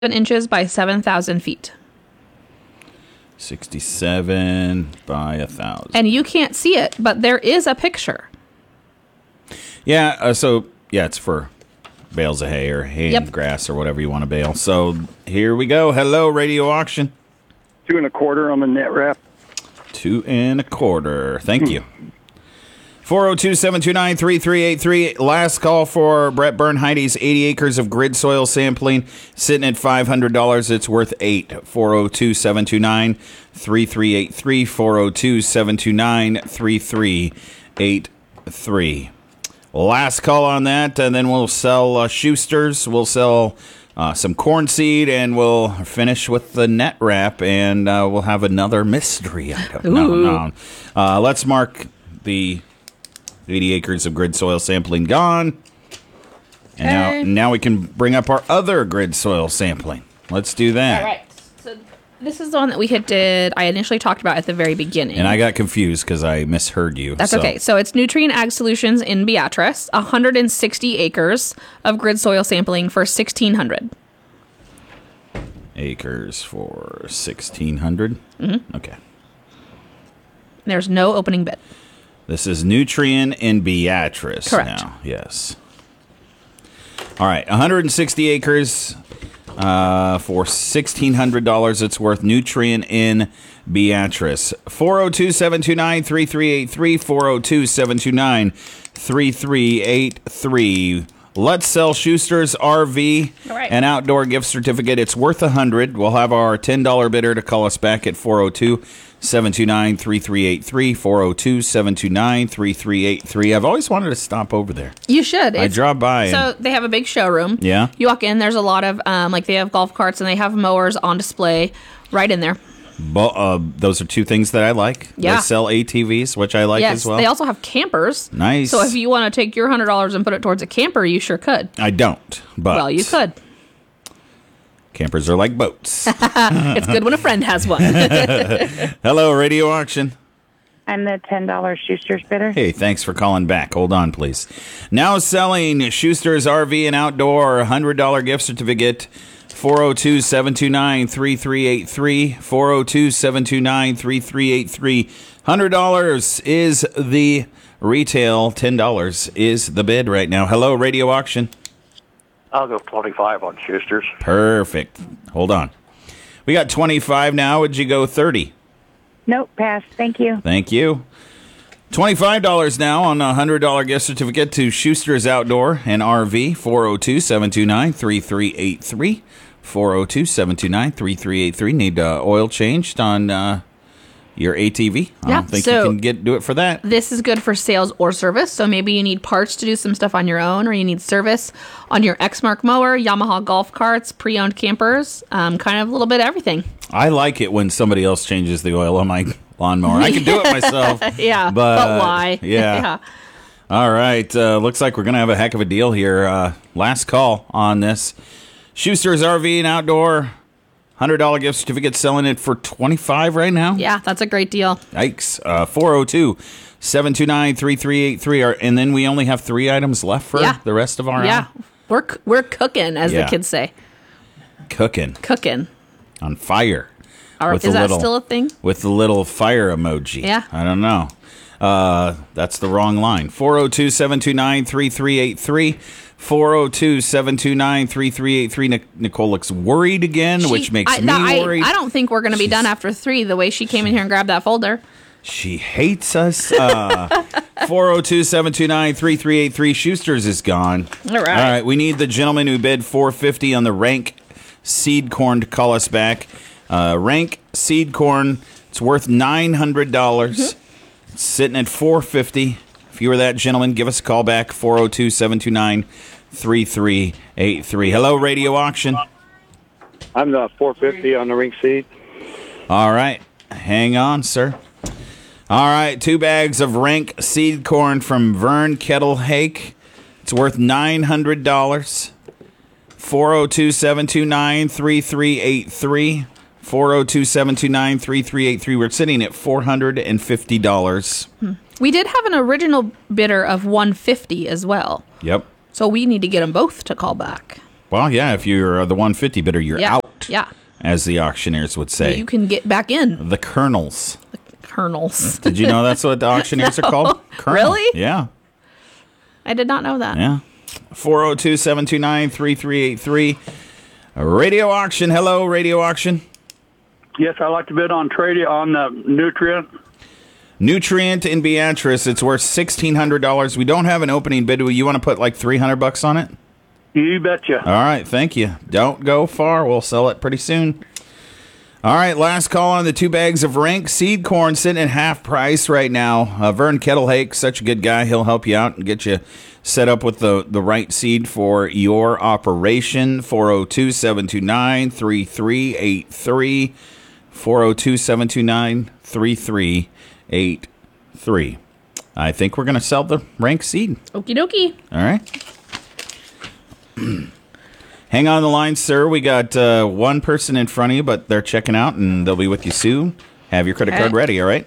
inches by 7,000 feet. 67 by 1,000. And you can't see it, but there is a picture. Yeah, it's for bales of hay or hay and grass or whatever you want to bale. So here we go. Hello, Radio Auction. 2 1/4 on the net wrap. 2 1/4. Thank you. 402-729-3383. Last call for Brett Bernheide's 80 acres of grid soil sampling, sitting at $500. It's worth $8. 402-729-3383. 402-729-3383. Last call on that, and then we'll sell Schuster's. We'll sell some corn seed, and we'll finish with the net wrap, and we'll have another mystery item. No. Let's mark the 80 acres of grid soil sampling gone. And now we can bring up our other grid soil sampling. Let's do that. All right. So this is the one that I initially talked about at the very beginning. And I got confused because I misheard you. That's okay. So it's Nutrien Ag Solutions in Beatrice, 160 acres of grid soil sampling for $1,600. Acres for $1,600? Mm-hmm. Okay. There's no opening bid. This is Nutrien in Beatrice. Correct. Now. Yes. All right. 160 acres for $1,600. It's worth. Nutrien in Beatrice. 402-729-3383. 402-729-3383. Let's sell Schuster's RV and outdoor gift certificate. It's worth $100. We'll have our $10 bidder to call us back at 402-729-3383. 402-729-3383. I've always wanted to stop over there. You should. I drove by. So they have a big showroom. Yeah. You walk in, there's a lot of, they have golf carts and they have mowers on display right in there. Those are two things that I like. Yeah. They sell ATVs, which I like as well. They also have campers. Nice. So if you want to take your $100 and put it towards a camper, you sure could. I don't, but... Well, you could. Campers are like boats. It's good when a friend has one. Hello, Radio Auction. I'm the $10 Schuster's bidder. Hey, thanks for calling back. Hold on, please. Now selling Schuster's RV and Outdoor $100 gift certificate. 402-729-3383. 402-729-3383. $100 is the retail. $10 is the bid right now. Hello, Radio Auction. I'll go 25 on Schuster's. Perfect. Hold on. We got 25 now. Would you go 30? Nope, pass. Thank you. Thank you. $25 now on a $100 gift certificate to Schuster's Outdoor and RV. 402-729-3383. 402-729-3383. Need oil changed on your ATV? I don't think you can do it for that. This is good for sales or service. So maybe you need parts to do some stuff on your own, or you need service on your Exmark mower, Yamaha golf carts, pre-owned campers, kind of a little bit of everything. I like it when somebody else changes the oil on my lawnmower. I can do it myself. Yeah, but why? Yeah. All right. Looks like we're going to have a heck of a deal here. Last call on this. Schuster's RV and Outdoor $100 gift certificate, selling it for $25 right now. Yeah, that's a great deal. Yikes. 402-729-3383. And then we only have 3 items left for the rest of our hour. We're cooking, as the kids say. Cooking. On fire. Is that still a thing? With the little fire emoji. Yeah. I don't know. That's the wrong line. 402-729-3383. 402-729-3383. Nicole looks worried again, which makes me worried. I don't think we're going to be done after 3, the way she came in here and grabbed that folder. She hates us. 402-729-3383. Schuster's is gone. All right. All right. We need the gentleman who bid $450 on the rank seed corn to call us back. Rank seed corn. It's worth $900. Mm-hmm. It's sitting at $450. If you were that gentleman, give us a call back. 402-729-3383. Hello, Radio Auction. I'm the $450 on the ring seed. All right. Hang on, sir. All right. 2 bags of rank seed corn from Vern Kettle Hake. It's worth $900. 402-729-3383. 402-729-3383. We're sitting at $450. We did have an original bidder of $150 as well. Yep. So we need to get them both to call back. Well, yeah, if you're the 150 bidder, you're Yeah. out, Yeah. as the auctioneers would say. You can get back in. The Colonels. Kernels. Did you know that's what the auctioneers are called? Colonel. Really? Yeah. I did not know that. Yeah. 402-729-3383. Radio auction. Hello, radio auction. Yes, I'd like to bid on the Nutrient. Nutrient in Beatrice. It's worth $1,600. We don't have an opening bid. You want to put like $300 on it? You betcha. All right. Thank you. Don't go far. We'll sell it pretty soon. All right, last call on the 2 bags of rank seed corn sitting at half price right now. Vern Kettlehake, such a good guy. He'll help you out and get you set up with the right seed for your operation. 402-729-3383. 402-729-3383. I think we're going to sell the rank seed. Okie dokie. All right. Hang on the line, sir. We got one person in front of you, but they're checking out, and they'll be with you soon. Have your credit card ready, all right?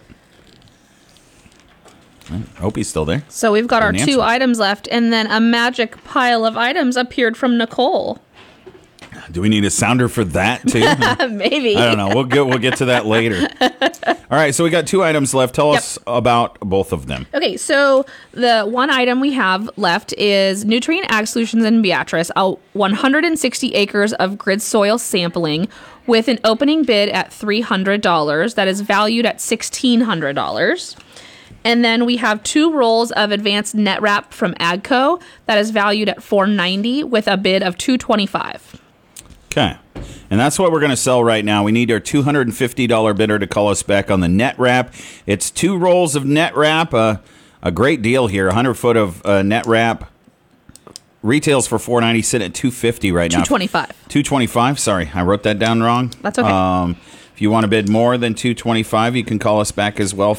I hope he's still there. So we've got our Didn't 2 answer. items left, and then a magic pile of items appeared from Nicole. Do we need a sounder for that, too? Maybe. I don't know. We'll get to that later. All right, so we got 2 items left. Tell us about both of them. Okay, so the one item we have left is Nutrient Ag Solutions in Beatrice, 160 acres of grid soil sampling with an opening bid at $300 that is valued at $1,600. And then we have 2 rolls of advanced net wrap from Agco that is valued at $490 with a bid of $225. Okay. And that's what we're going to sell right now. We need our $250 bidder to call us back on the net wrap. It's 2 rolls of net wrap. A great deal here. 100 foot of net wrap. Retails for $490, sitting at $250 right now. $225. $225. Sorry, I wrote that down wrong. That's okay. If you want to bid more than $225, you can call us back as well.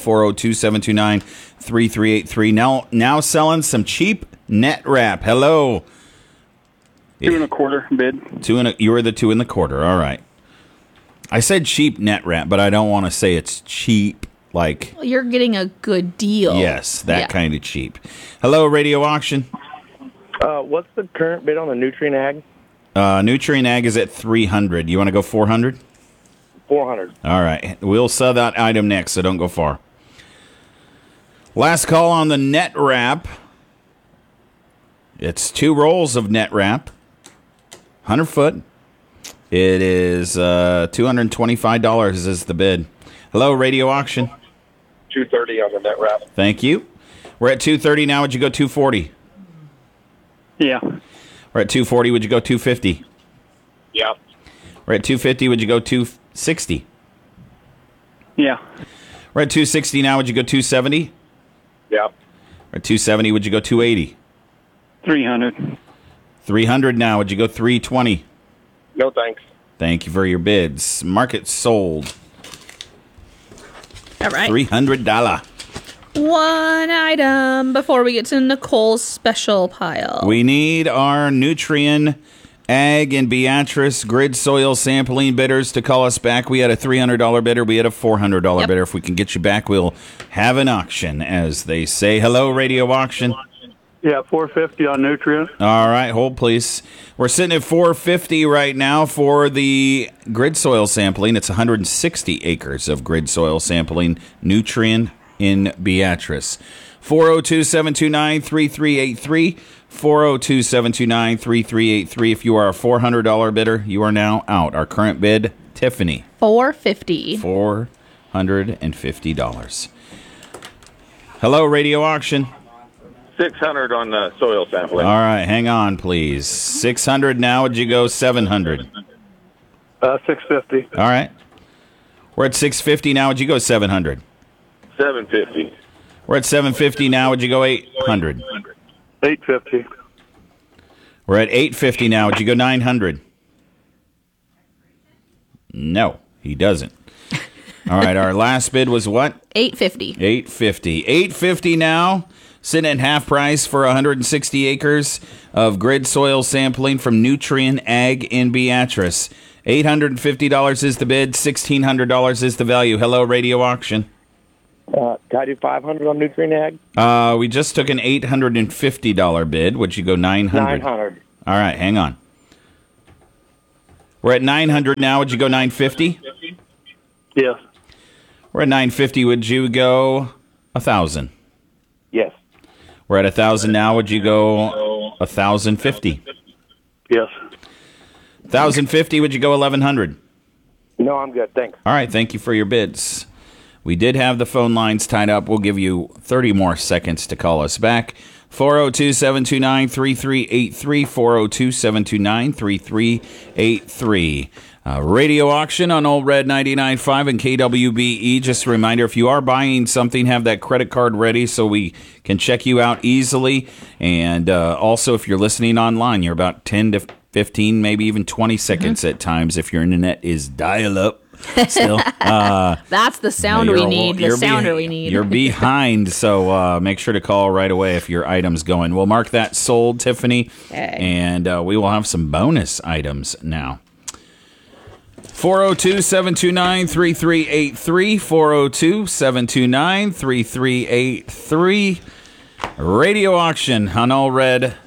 402-729-3383. Now selling some cheap net wrap. Hello. 2 1/4 bid. You were the 2 1/4. All right. I said cheap net wrap, but I don't want to say it's cheap. Like, You're getting a good deal. yes, that Yeah. kind of cheap. Hello, radio auction. What's the current bid on the Nutrient Ag? Nutrient Ag is at $300. You want to go $400? 400. All right. We'll sell that item next, so don't go far. Last call on the net wrap. It's 2 rolls of net wrap. 100 foot. It is $225 is the bid. Hello, radio auction. 230 on the net wrap. Thank you. We're at 230 now. Would you go 240? Yeah. We're at 240. Would you go 250? Yeah. We're at 250. Would you go 260? Yeah. We're at 260 now. Would you go 270? Yeah. We're at 270. Would you go 280? 300. 300 now. Would you go 320? No thanks. Thank you for your bids. Market sold. All right. $300. One item before we get to Nicole's special pile. We need our Nutrient Ag and Beatrice grid soil sampling bidders to call us back. We had a $300 bidder. We had a $400 Yep. bidder. If we can get you back, we'll have an auction, as they say. Hello, radio auction. Yeah, 450 on Nutrient. All right, hold please. We're sitting at $450 right now for the grid soil sampling. It's 160 acres of grid soil sampling, Nutrient in Beatrice. 402-729-3383. 402-729-3383. If you are a $400 bidder, you are now out. Our current bid, Tiffany, $450. $450. Hello, radio auction. 600 on the soil sampling. All right, hang on, please. 600 now. Would you go 700? 650. All right. We're at 650 now. Would you go 700? 750. We're at 750 now. Would you go 800? 850. We're at 850 now. Would you go 900? No, he doesn't. All right, our last bid was what? $850. 850. 850 now. Sitting at half price for 160 acres of grid soil sampling from Nutrient Ag in Beatrice. $850 is the bid. $1,600 is the value. Hello, radio auction. Can I do 500 on Nutrient Ag? We just took an $850 bid. Would you go 900? 900. All right, hang on. We're at 900 now. Would you go 950? Yes. We're at 950. Would you go 1,000? Yes. We're at 1,000 now. Would you go 1,050? Yes. 1,050. Would you go 1,100? No, I'm good. Thanks. All right. Thank you for your bids. We did have the phone lines tied up. We'll give you 30 more seconds to call us back. 402-729-3383, 402-729-3383. Radio auction on Old Red 99.5 and KWBE. Just a reminder, if you are buying something, have that credit card ready so we can check you out easily. And also, if you're listening online, you're about 10 to 15, maybe even 20 seconds at times if your internet is dial-up. Still, That's the sound we need. The sounder we need. You're behind, so make sure to call right away if your item's going. We'll mark that sold, Tiffany, and we will have some bonus items now. 402-729-3383, 402-729-3383. Radio auction on All Red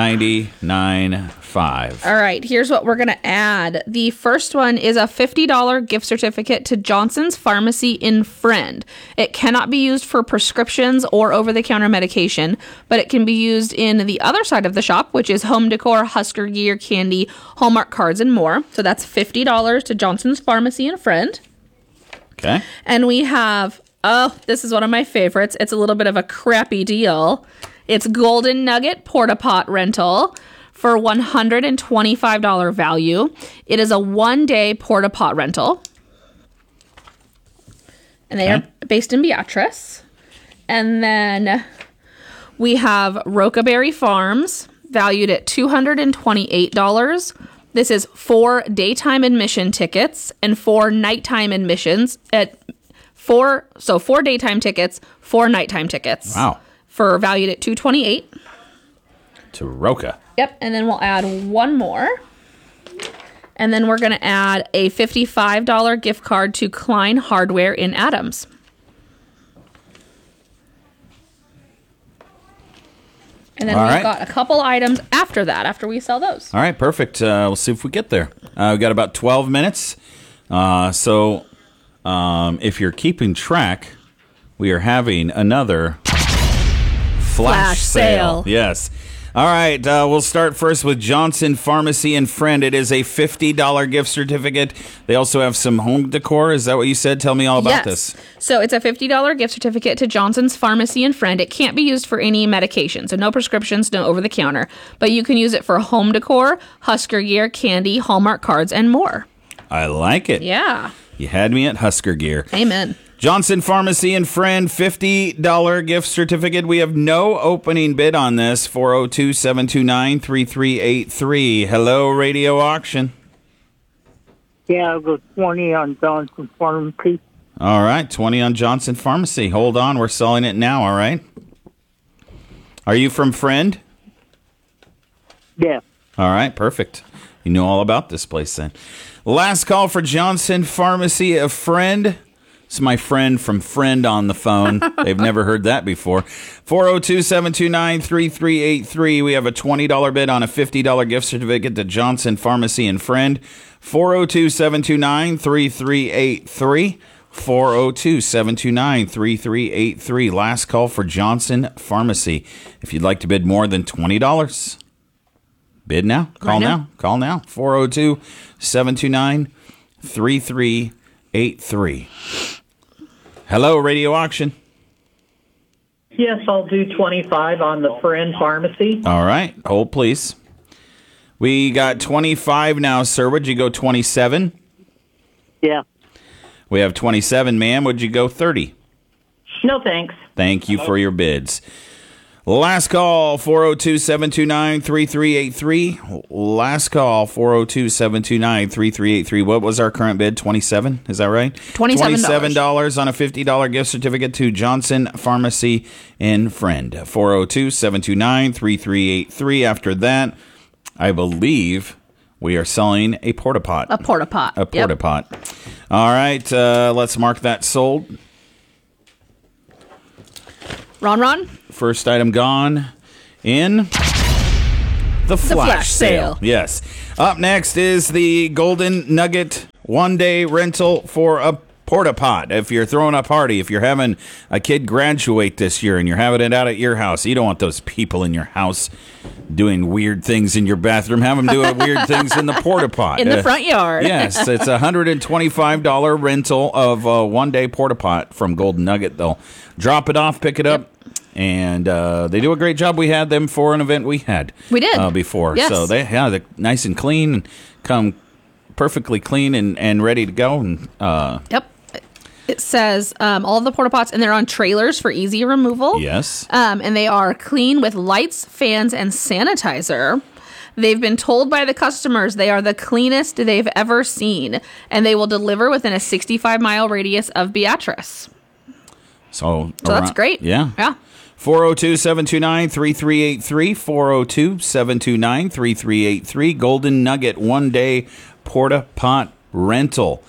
99.5. All right, here's what we're going to add. The first one is a $50 gift certificate to Johnson's Pharmacy in Friend. It cannot be used for prescriptions or over-the-counter medication, but it can be used in the other side of the shop, which is home decor, Husker gear, candy, Hallmark cards, and more. So that's $50 to Johnson's Pharmacy in Friend. Okay. And we have, this is one of my favorites. It's a little bit of a crappy deal. It's Golden Nugget Porta Pot rental for $125 value. It is a one-day Porta Pot rental. And they are based in Beatrice. And then we have Rocaberry Farms, valued at $228. This is 4 daytime admission tickets and 4 nighttime admissions at 4 daytime tickets, 4 nighttime tickets. Wow. For valued at $228. To Roca. Yep, and then we'll add one more. And then we're going to add a $55 gift card to Klein Hardware in Adams. And then we've got a couple items after that, after we sell those. All right, perfect. We'll see if we get there. We've got about 12 minutes. So if you're keeping track, we are having another flash sale. Yes. All right, we'll start first with Johnson Pharmacy and Friend. It is a $50 gift certificate. They also have some home decor. Is that what you said? Tell me all about this. So it's a $50 gift certificate to Johnson's Pharmacy and Friend. It can't be used for any medication, so no prescriptions, no over-the-counter. But you can use it for home decor, Husker gear, candy, Hallmark cards, and more. I like it. Yeah. You had me at Husker gear. Amen. Johnson Pharmacy and Friend, $50 gift certificate. We have no opening bid on this. 402-729-3383. Hello, Radio Auction. Yeah, I'll go 20 on Johnson Pharmacy. All right, 20 on Johnson Pharmacy. Hold on, we're selling it now, all right? Are you from Friend? Yeah. All right, perfect. You know all about this place then. Last call for Johnson Pharmacy, a Friend. It's my friend from Friend on the phone. They've never heard that before. 402-729-3383. We have a $20 bid on a $50 gift certificate to Johnson Pharmacy and Friend. 402-729-3383. 402-729-3383. Last call for Johnson Pharmacy. If you'd like to bid more than $20, bid now. Call now. Call now. 402-729-3383. Hello, Radio Auction. Yes, I'll do 25 on the Friend Pharmacy. All right. Hold, please. We got 25 now, sir. Would you go 27? Yeah. We have 27, ma'am. Would you go 30? No, thanks. Thank you for your bids. Last call, 402-729-3383. Last call, 402-729-3383. What was our current bid? 27? Is that right? $27 on a $50 gift certificate to Johnson Pharmacy and Friend. 402-729-3383. After that, I believe we are selling a porta pot. A porta pot. A porta pot. All right, let's mark that sold. Ron? First item gone in the flash sale. Yes. Up next is the Golden Nugget one-day rental for a porta pot. If you're throwing a party, if you're having a kid graduate this year and you're having it out at your house, you don't want those people in your house doing weird things in your bathroom. Have them doing weird things in the porta pot. In the front yard. Yes, it's a $125 rental of a one-day porta pot from Golden Nugget. They'll drop it off, pick it up. And they do a great job. We had them for an event we had. We did. Before. Yes. So they're nice and clean and come perfectly clean and ready to go. And Yep. It says all of the porta pots, and they're on trailers for easy removal. yes. And they are clean with lights, fans, and sanitizer. They've been told by the customers they are the cleanest they've ever seen, and they will deliver within a 65-mile radius of Beatrice. So that's great. Yeah. Yeah. 402-729-3383, 402-729-3383, Golden Nugget one-day porta pot rental,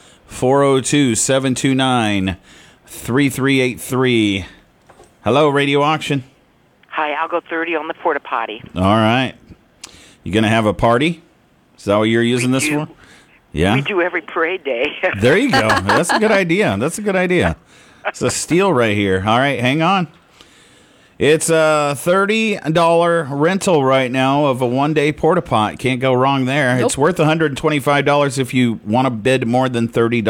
402-729-3383. Hello, Radio Auction. Hi, I'll go 30 on the porta potty. All right. You going to have a party? Is that what you're using this do. for? Yeah. We do every parade day. There you go. That's a good idea. It's a steal right here. All right, hang on. It's a $30 rental right now of a one-day porta pot. Can't go wrong there. Nope. It's worth $125 if you want to bid more than $30.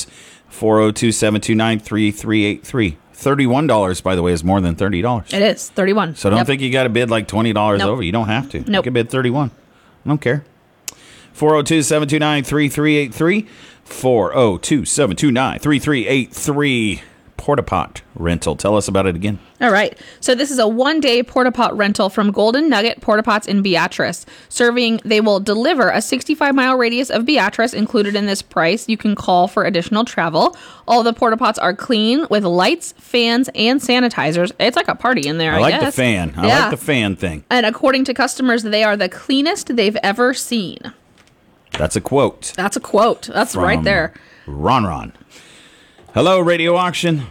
402-729-3383. $31, by the way, is more than $30. It is 31. So don't Yep. think you got to bid like $20 Nope. over. You don't have to. You Nope. can bid 31. I don't care. 402-729-3383. 402-729-3383. Porta pot rental. Tell us about it again. All right. So this is a one-day porta pot rental from Golden Nugget Porta Pots in Beatrice. They will deliver a 65-mile radius of Beatrice included in this price. You can call for additional travel. All the porta pots are clean with lights, fans, and sanitizers. It's like a party in there, I like guess. the fan. I Yeah. like the fan thing. And according to customers, they are the cleanest they've ever seen. That's a quote. That's a quote. That's right from there. Ron. Hello, Radio Auction.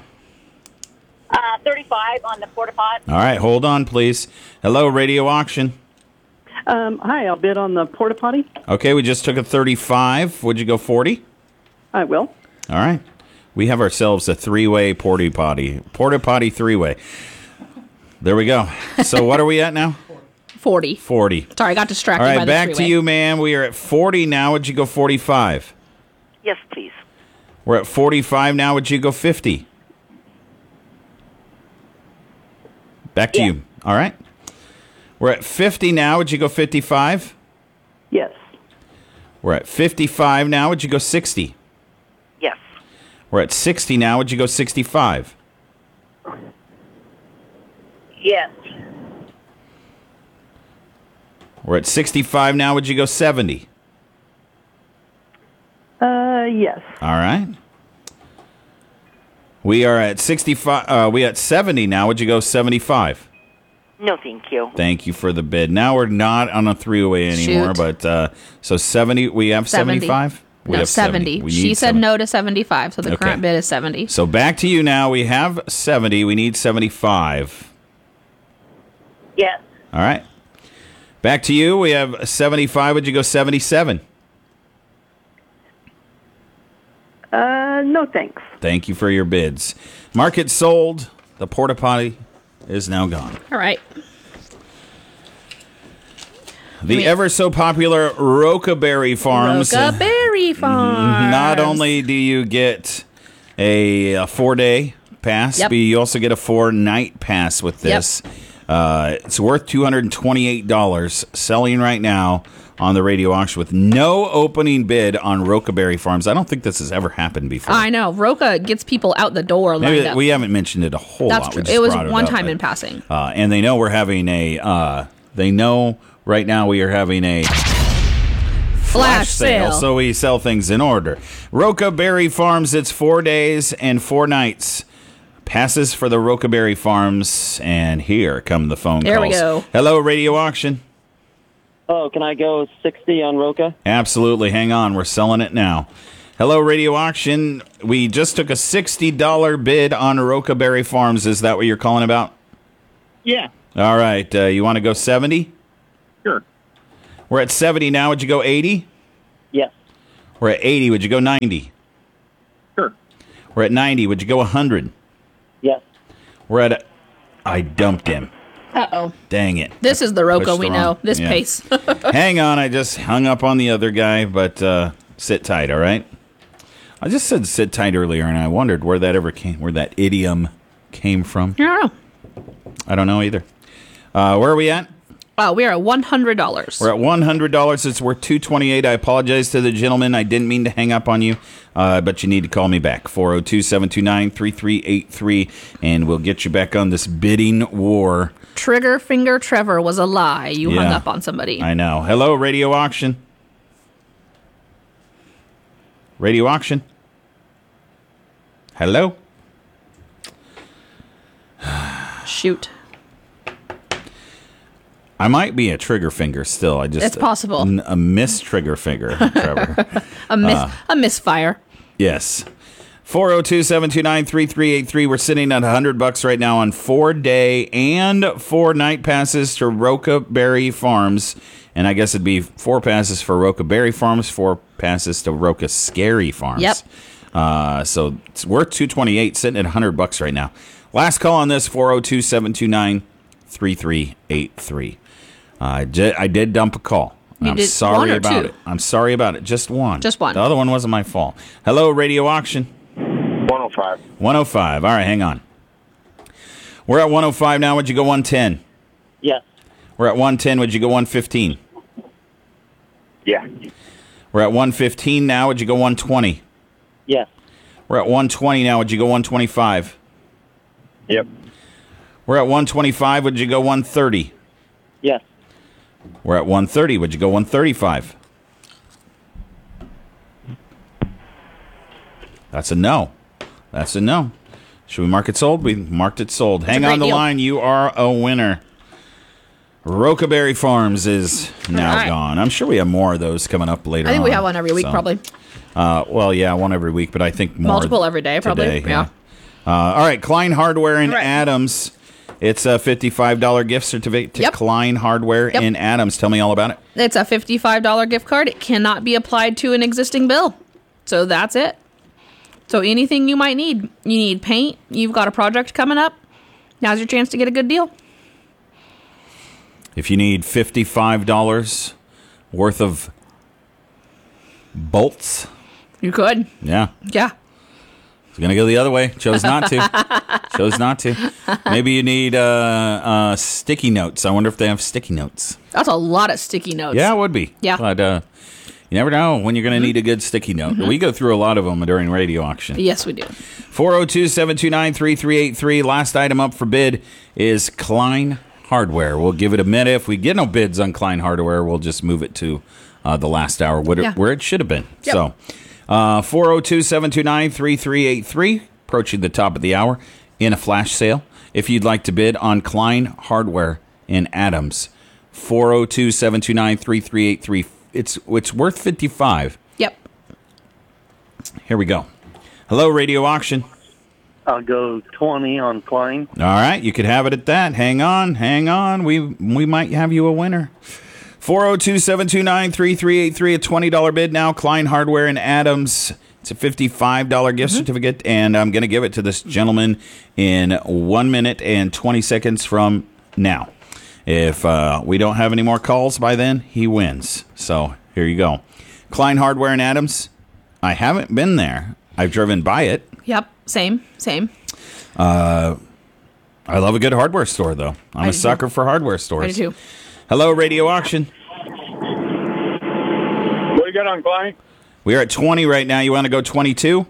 35 on the porta pot. All right, hold on, please. Hello, Radio Auction. Hi, I'll bid on the porta potty. Okay, we just took a 35. Would you go 40? I will. All right. We have ourselves a three-way porta potty three-way. There we go. So what are we at now? 40. 40. Sorry, I got distracted All by right, the back to freeway. you, ma'am. We are at 40 now. Would you go 45? Yes, please. We're at 45 now. Would you go 50? Back to you. All right. We're at 50 now. Would you go 55? Yes. We're at 55 now. Would you go 60? Yes. We're at 60 now. Would you go 65? Yes. We're at 65 now. Would you go 70? Yes. All right. We are at 65. We at 70 now. Would you go 75? No, thank you. Thank you for the bid. Now we're not on a three-way anymore, Shoot. but so 70. We have 75. We No, have 70. We She need said 70. no to 75, so the Okay. current bid is 70. So back to you now. We have 70. We need 75. Yes. All right. Back to you. We have 75. Would you go 77? No, thanks. Thank you for your bids. Market sold. The porta potty is now gone. All right. The ever so popular Rocaberry Farms. Rocaberry Farms. Not only do you get a 4-day pass, Yep. but you also get a 4-night pass with this. It's worth $228, selling right now on the radio auction with no opening bid on Rocaberry Farms. I don't think this has ever happened before. I know. Roca gets people out the door lined Maybe up. we haven't mentioned it a whole That's lot. true. We just It was brought one up, time but, in passing. and they know we're having a. They know right now we are having a Flash sale. so we sell things in order. Rocaberry Farms. It's 4 days and 4 nights. Passes for the Rocaberry Farms, and here come the phone There calls. we go. Hello, Radio Auction. Oh, can I go 60 on Roca? Absolutely. Hang on. We're selling it now. Hello, Radio Auction. We just took a $60 bid on Rocaberry Farms. Is that what you're calling about? Yeah. All right. You want to go 70? Sure. We're at 70 now. Would you go 80? Yes. We're at 80. Would you go 90? Sure. We're at 90. Would you go 100? Yes. We're at I dumped him. Uh-oh. Dang it. This is the Roco Pushed we the know. wrong- This yeah. pace. Hang on. I just hung up on the other guy, but sit tight, all right? I just said sit tight earlier, and I wondered where that idiom came from. I don't know. I don't know either. Where are we at? We are at $100. We're at $100. It's worth $228. I apologize to the gentleman. I didn't mean to hang up on you, but you need to call me back. 402-729-3383, and we'll get you back on this bidding war. Trigger Finger Trevor was a lie. You hung Yeah. up on somebody. I know. Hello, Radio Auction. Radio Auction. Hello? Shoot. I might be a trigger finger still. It's possible. A miss trigger finger, Trevor. A misfire. Yes. 402-729-3383. We're sitting at $100 right now on 4-day and 4-night passes to Roca Berry Farms. And I guess it'd be 4 passes for Roca Berry Farms, 4 passes to Roca Scary Farms. Yep. So it's worth $228, sitting at $100 right now. Last call on this, 402-729-3383. I did dump a call. You I'm did sorry one or about two? it. I'm sorry about it. Just one. Just one. The other one wasn't my fault. Hello, Radio Auction. 105. 105. All right, hang on. We're at 105 now. Would you go 110? Yes. We're at 110. Would you go 115? Yeah. We're at 115 now. Would you go 120? Yes. We're at 120 now. Would you go 125? Yep. We're at 125. Would you go 130? Yes. We're at 130. Would you go 135? That's a no. That's a no. Should we mark it sold? We marked it sold. Hang great on the deal. line. You are a winner. Roca Berry Farms is now All right. gone. I'm sure we have more of those coming up later on. I think we have one every week, so. probably. Well, yeah, one every week, but I think more Multiple every day, probably. today, Yeah. All right, Klein Hardware in All right. Adams. It's a $55 gift certificate to Yep. Klein Hardware Yep. in Adams. Tell me all about it. It's a $55 gift card. It cannot be applied to an existing bill. So that's it. So anything you might need. You need paint. You've got a project coming up. Now's your chance to get a good deal. If you need $55 worth of bolts, You could. yeah. Yeah. It's going to go the other way. Chose not to. Chose not to. Maybe you need sticky notes. I wonder if they have sticky notes. That's a lot of sticky notes. Yeah, it would be. Yeah. But you never know when you're going to need a good sticky note. We go through a lot of them during Radio Auction. Yes, we do. 402-729-3383. Last item up for bid is Klein Hardware. We'll give it a minute. If we get no bids on Klein Hardware, we'll just move it to the last hour where it should have been. Yep. So 402-729-3383. Approaching the top of the hour in a flash sale. If you'd like to bid on Klein Hardware in Adams, 402-729-3383. It's worth $55. Yep. Here we go. Hello, Radio Auction. I'll go 20 on Klein. All right, you could have it at that. Hang on. We might have you a winner. 402-729-3383, a $20 bid now. Klein Hardware in Adams. It's a $55 gift certificate, and I'm going to give it to this gentleman in 1 minute and 20 seconds from now. If we don't have any more calls by then, he wins. So here you go. Klein Hardware in Adams. I haven't been there. I've driven by it. Yep. Same. I love a good hardware store, though. I'm I a do sucker for hardware stores. I do too. Hello, Radio Auction. What do you got on Klein? We are at 20 right now. You want to go 22?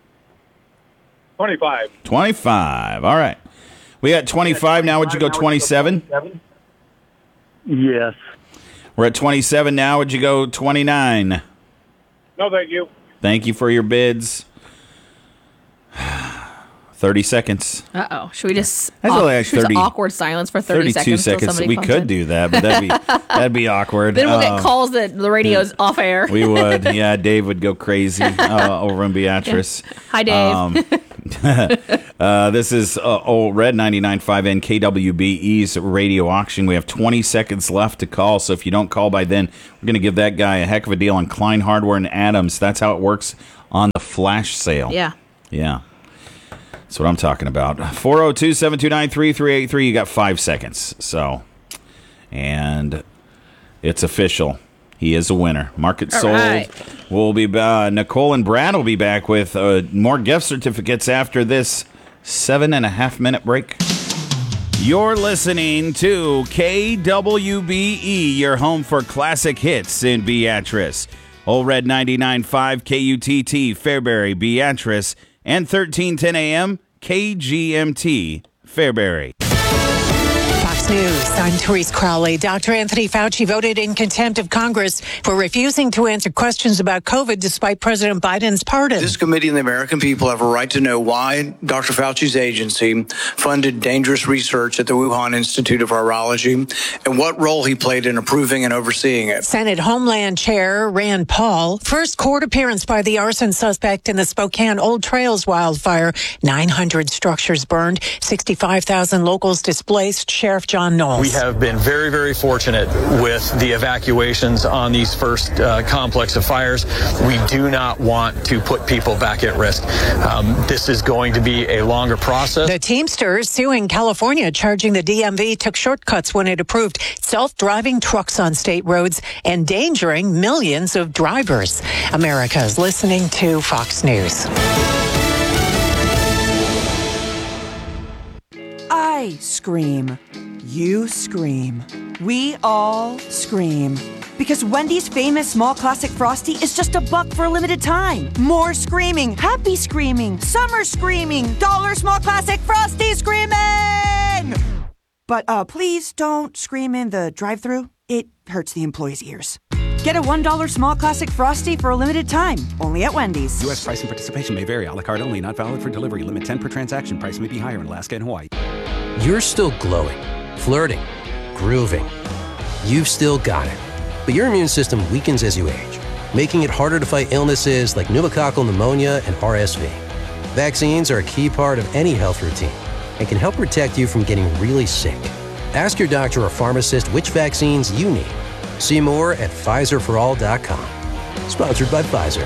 25. 25. All right. We got 25 now. Would you go 27? Yes. We're at 27 now. Would you go 29? No, thank you. Thank you for your bids. 30 seconds. Uh-oh. Should we just That's only like 30 awkward silence for 30 32 seconds? till seconds. somebody We phones could in? do that, but that'd be awkward. Then we'll get calls that the radio's off air. We would. Yeah, Dave would go crazy over in Beatrice. Hi, Dave. This is Old Red 99.5 and KWBE's radio auction. We have 20 seconds left to call, so if you don't call by then, we're going to give that guy a heck of a deal on Klein Hardware and Adams. That's how it works on the flash sale. Yeah. Yeah. That's what I'm talking about. 402-729-3383. You got 5 seconds. So, and it's official. He is a winner. Market sold. Right. We'll be Nicole and Brad will be back with more gift certificates after this 7.5-minute break. You're listening to KWBE, your home for classic hits in Beatrice. Old Red 99.5 KUTT, Fairbury, Beatrice, and 1310 AM KGMT, Fairbury. Fox News, I'm Therese Crowley. Dr. Anthony Fauci voted in contempt of Congress for refusing to answer questions about COVID despite President Biden's pardon. This committee and the American people have a right to know why Dr. Fauci's agency funded dangerous research at the Wuhan Institute of Virology and what role he played in approving and overseeing it. Senate Homeland Chair Rand Paul, first court appearance by the arson suspect in the Spokane Old Trails wildfire. 900 structures burned, 65,000 locals displaced. Sheriff John Knowles. We have been very, very fortunate with the evacuations on these first complex of fires. We do not want to put people back at risk. This is going to be a longer process. The Teamsters suing California, charging the DMV took shortcuts when it approved self-driving trucks on state roads, endangering millions of drivers. America's listening to Fox News. I scream. You scream. We all scream. Because Wendy's famous small classic Frosty is just $1 for a limited time. More screaming, happy screaming, summer screaming, dollar small classic Frosty screaming! But please don't scream in the drive-thru. It hurts the employees' ears. Get a $1 small classic Frosty for a limited time, only at Wendy's. U.S. price and participation may vary. A la carte only, not valid for delivery. Limit 10 per transaction. Price may be higher in Alaska and Hawaii. You're still glowing, flirting, grooving. You've still got it. But your immune system weakens as you age, making it harder to fight illnesses like pneumococcal pneumonia and RSV. Vaccines are a key part of any health routine and can help protect you from getting really sick. Ask your doctor or pharmacist which vaccines you need. See more at PfizerForAll.com. Sponsored by Pfizer.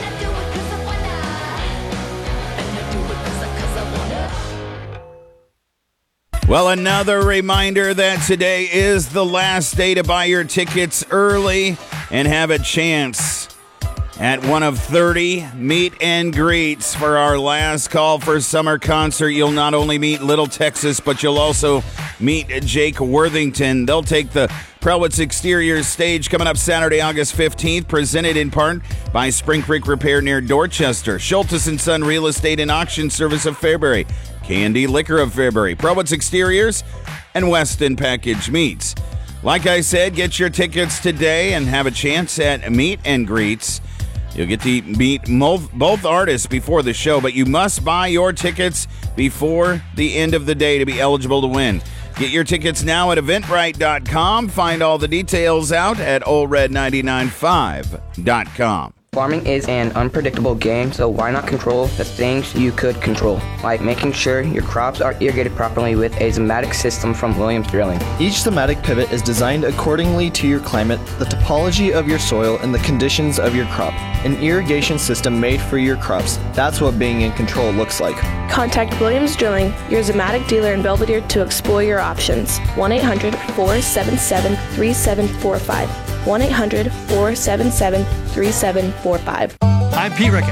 Well, another reminder that today is the last day to buy your tickets early and have a chance at one of 30 meet and greets for our last call for summer concert. You'll not only meet Little Texas, but you'll also meet Jake Worthington. They'll take the Prelwitz Exteriors stage coming up Saturday, August 15th, presented in part by Spring Creek Repair near Dorchester, Schultes & Son Real Estate and Auction Service of Fairbury, Candy Liquor of Fairbury, Prelwitz Exteriors, and Weston Package Meats. Like I said, get your tickets today and have a chance at meet and greets. You'll get to meet both artists before the show, but you must buy your tickets before the end of the day to be eligible to win. Get your tickets now at Eventbrite.com. Find all the details out at OldRed995.com. Farming is an unpredictable game, so why not control the things you could control, like making sure your crops are irrigated properly with a Zematic system from Williams Drilling. Each Zematic pivot is designed accordingly to your climate, the topology of your soil, and the conditions of your crop. An irrigation system made for your crops. That's what being in control looks like. Contact Williams Drilling, your Zematic dealer in Belvedere, to explore your options. 1-800-477-3745. 1-800-477-3745. I'm Pete Rickett.